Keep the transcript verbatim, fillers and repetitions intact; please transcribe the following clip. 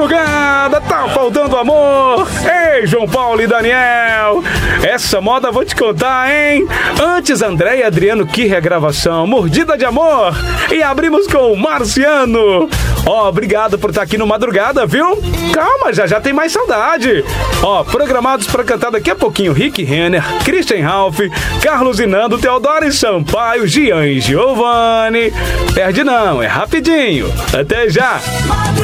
madrugada, tá faltando amor. Ei, João Paulo e Daniel, essa moda vou te contar, hein? Antes André e Adriano, que regravação, Mordida de Amor. E abrimos com o Marciano. Ó, oh, obrigado por estar aqui no Madrugada, viu? Calma, já já tem mais saudade. Ó, oh, programados para cantar daqui a pouquinho Rick Renner, Christian Ralph, Carlos e Nando, Teodoro e Sampaio, Gian e Giovanni. Perde não, é rapidinho. Até já.